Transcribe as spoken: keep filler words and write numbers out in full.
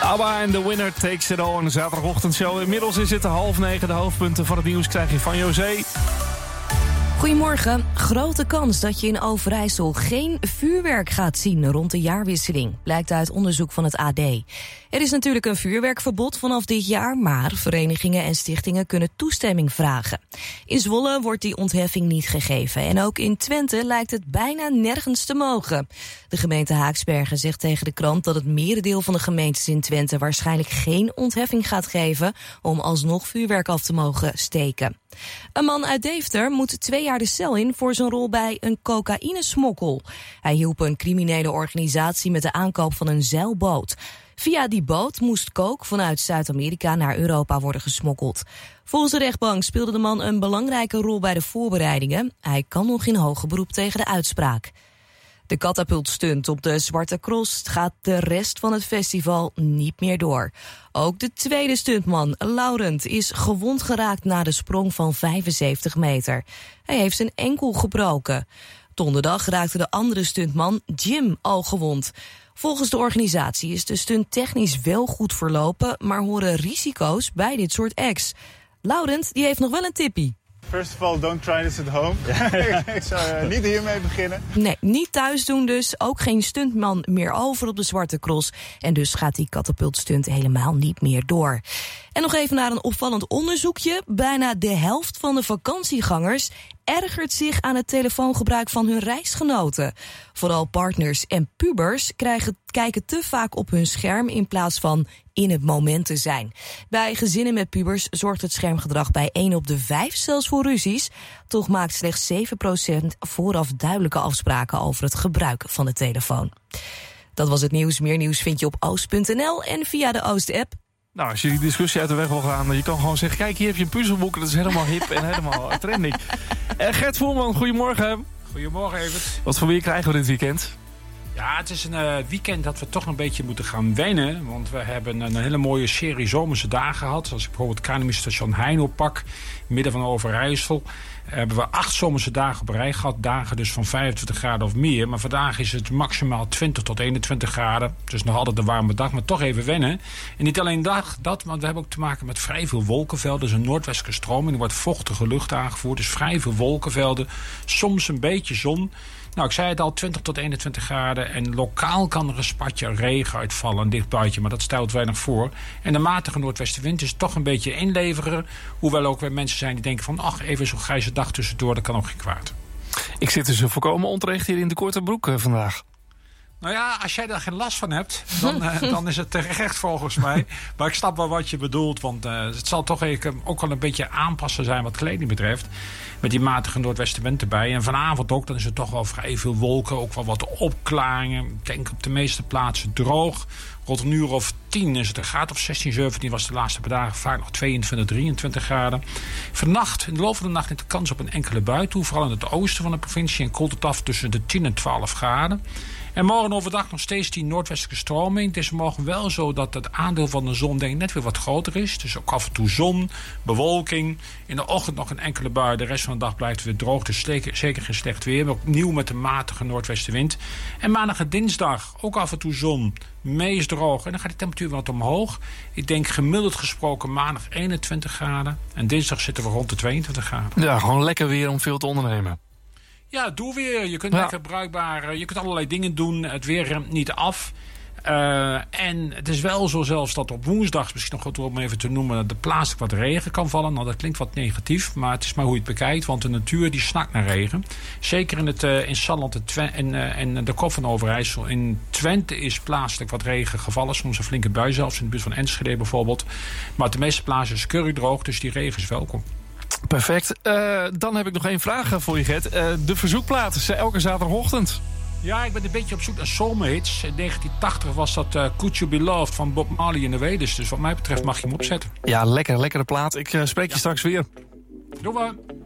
ABBA en The Winner Takes It All in de zaterdagochtendshow. Inmiddels is het half negen. De hoofdpunten van het nieuws krijg je van José. Goedemorgen. Grote kans dat je in Overijssel geen vuurwerk gaat zien rond de jaarwisseling, blijkt uit onderzoek van het A D. Er is natuurlijk een vuurwerkverbod vanaf dit jaar, maar verenigingen en stichtingen kunnen toestemming vragen. In Zwolle wordt die ontheffing niet gegeven en ook in Twente lijkt het bijna nergens te mogen. De gemeente Haaksbergen zegt tegen de krant dat het merendeel van de gemeentes in Twente waarschijnlijk geen ontheffing gaat geven om alsnog vuurwerk af te mogen steken. Een man uit Deventer moet twee jaar de cel in voor zijn rol bij een cocaïnesmokkel. Hij hielp een criminele organisatie met de aankoop van een zeilboot. Via die boot moest coke vanuit Zuid-Amerika naar Europa worden gesmokkeld. Volgens de rechtbank speelde de man een belangrijke rol bij de voorbereidingen. Hij kan nog in hoger beroep tegen de uitspraak. De katapultstunt op de Zwarte Cross gaat de rest van het festival niet meer door. Ook de tweede stuntman, Laurent, is gewond geraakt na de sprong van vijfenzeventig meter. Hij heeft zijn enkel gebroken. Donderdag raakte de andere stuntman, Jim, al gewond. Volgens de organisatie is de stunt technisch wel goed verlopen, maar horen risico's bij dit soort acts. Laurent, die heeft nog wel een tippie. First of all, don't try this at home. Ik zou uh, niet hiermee beginnen. Nee, niet thuis doen dus. Ook geen stuntman meer over op de Zwarte Cross. En dus gaat die katapultstunt helemaal niet meer door. En nog even naar een opvallend onderzoekje. Bijna de helft van de vakantiegangers ergert zich aan het telefoongebruik van hun reisgenoten. Vooral partners en pubers krijgen, kijken te vaak op hun scherm in plaats van in het moment te zijn. Bij gezinnen met pubers zorgt het schermgedrag bij één op de vijf zelfs voor ruzies. Toch maakt slechts zeven procent vooraf duidelijke afspraken over het gebruik van de telefoon. Dat was het nieuws. Meer nieuws vind je op oost punt n l en via de Oost-app. Nou, als je die discussie uit de weg wil gaan, je kan gewoon zeggen, kijk, hier heb je een puzzelboek. Dat is helemaal hip en helemaal trending. Uh, Gert Voerman, goedemorgen. Goedemorgen, Evert. Wat voor weer krijgen we dit weekend? Ja, het is een uh, weekend dat we toch een beetje moeten gaan wennen. Want we hebben een hele mooie serie zomerse dagen gehad. Als ik bijvoorbeeld het K N M-station Heino pak, midden van Overijssel, hebben we acht zomerse dagen op rij gehad. Dagen dus van vijfentwintig graden of meer. Maar vandaag is het maximaal twintig tot eenentwintig graden. Dus nog altijd een warme dag, maar toch even wennen. En niet alleen dag, dat, maar we hebben ook te maken met vrij veel wolkenvelden. Dus een noordwestelijke stroming. Er wordt vochtige lucht aangevoerd. Dus vrij veel wolkenvelden. Soms een beetje zon. Nou, ik zei het al, twintig tot eenentwintig graden. En lokaal kan er een spatje regen uitvallen, een dicht buitje. Maar dat stelt weinig voor. En de matige noordwestenwind is toch een beetje inleveren. Hoewel ook weer mensen zijn die denken van, ach, even zo'n grijze dag tussendoor, dat kan ook geen kwaad. Ik zit dus volkomen onterecht hier in de korte broek uh, vandaag. Nou ja, als jij daar geen last van hebt, dan, uh, dan is het terecht volgens mij. Maar ik snap wel wat je bedoelt, want uh, het zal toch ook wel een beetje aanpassen zijn wat kleding betreft. Met die matige noordwestenwind erbij. En vanavond ook, dan is er toch wel vrij veel wolken, ook wel wat opklaringen. Ik denk op de meeste plaatsen droog. Rond een uur of tien is het een graad of zestien, zeventien was de laatste paar dagen vaak nog tweeëntwintig, drieëntwintig graden. Vannacht, in de loop van de nacht, neemt de kans op een enkele bui toe. Vooral in het oosten van de provincie en koelt het af tussen de tien en twaalf graden. En morgen overdag nog steeds die noordwestelijke stroming. Het is morgen wel zo dat het aandeel van de zon denk ik net weer wat groter is. Dus ook af en toe zon, bewolking. In de ochtend nog een enkele bui. De rest van de dag blijft het weer droog. Dus zeker geen slecht weer. Maar opnieuw met een matige noordwestenwind. En maandag en dinsdag ook af en toe zon. Meest droog. En dan gaat de temperatuur wat omhoog. Ik denk gemiddeld gesproken maandag eenentwintig graden. En dinsdag zitten we rond de tweeëntwintig graden. Ja, gewoon lekker weer om veel te ondernemen. Ja, doe weer. Je kunt ja. lekker bruikbaar. Je kunt allerlei dingen doen. Het weer remt niet af. Uh, en het is wel zo zelfs dat op woensdag, misschien nog goed om even te noemen, dat er plaatselijk wat regen kan vallen. Nou, dat klinkt wat negatief, maar het is maar hoe je het bekijkt. Want de natuur die snakt naar regen. Zeker in, het, uh, in Salland en, uh, en de kop van Overijssel. In Twente is plaatselijk wat regen gevallen. Soms een flinke bui zelfs, in de buurt van Enschede bijvoorbeeld. Maar op de meeste plaatsen is keurig droog, dus die regen is welkom. Perfect. Uh, dan heb ik nog één vraag voor je, Gert. Uh, de verzoekplaten, elke zaterdagochtend. Ja, ik ben een beetje op zoek naar zomerhits. In negentien tachtig was dat uh, Could You Be Loved van Bob Marley en de Wailers. Dus wat mij betreft mag je hem opzetten. Ja, lekker, lekkere plaat. Ik uh, spreek je ja. straks weer. Doei maar.